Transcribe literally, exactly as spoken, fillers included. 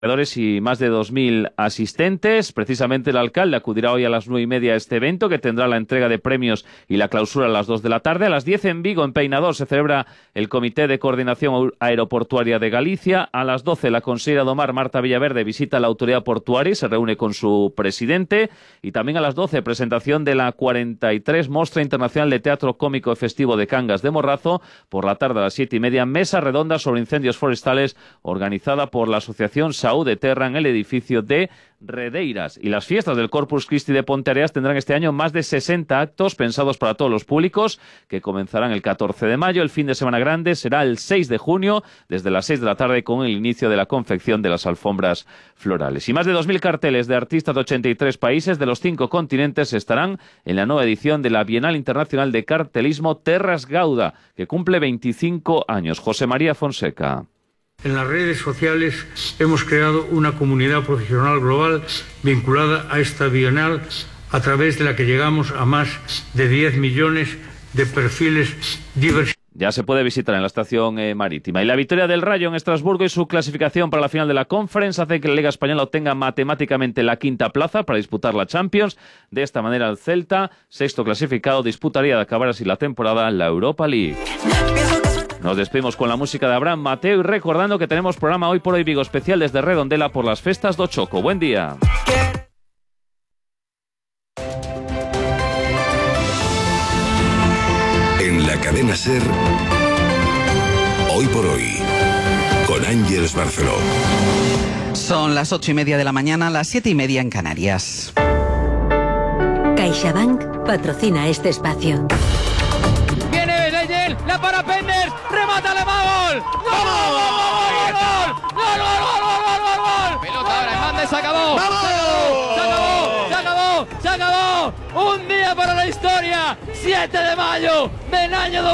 y más de dos mil asistentes. Precisamente el alcalde acudirá hoy a las nueve y media a este evento, que tendrá la entrega de premios y la clausura a las dos de la tarde. A las diez en Vigo, en Peinador, se celebra el Comité de Coordinación Aeroportuaria de Galicia. A las doce, la consellera do Mar, Marta Villaverde, visita la autoridad portuaria y se reúne con su presidente. Y también a las doce, presentación de la cuarenta y tres Mostra Internacional de Teatro Cómico y Festivo de Cangas de Morrazo. Por la tarde, a las siete y media, mesa redonda sobre incendios forestales, organizada por la Asociación Saúde de Terra en el edificio de Redeiras. Y las fiestas del Corpus Christi de Ponteareas tendrán este año más de sesenta actos pensados para todos los públicos, que comenzarán el catorce de mayo. El fin de semana grande será el seis de junio, desde las seis de la tarde, con el inicio de la confección de las alfombras florales. Y más de dos mil carteles de artistas de ochenta y tres países de los cinco continentes estarán en la nueva edición de la Bienal Internacional de Cartelismo Terras Gauda, que cumple veinticinco años. José María Fonseca. En las redes sociales hemos creado una comunidad profesional global vinculada a esta bienal, a través de la que llegamos a más de diez millones de perfiles diversos. Ya se puede visitar en la estación eh, marítima. Y la victoria del Rayo en Estrasburgo y su clasificación para la final de la Conference hace que la Liga Española obtenga matemáticamente la quinta plaza para disputar la Champions. De esta manera, el Celta, sexto clasificado, disputaría de acabar así la temporada la Europa League. Nos despedimos con la música de Abraham Mateo y recordando que tenemos programa Hoy por Hoy Vigo especial desde Redondela por las festas do Choco. Buen día. En la cadena SER, Hoy por Hoy, con Ángeles Barceló. Son las ocho y media de la mañana, las siete y media en Canarias. CaixaBank patrocina este espacio. La para Penders, remata Alemán, gol, gol, gol, gol, gol, gol, gol, gol, gol, pelota ahora, Hernández, se acabó, se acabó, se acabó, se acabó, un día para la historia, siete de mayo del año dos mil.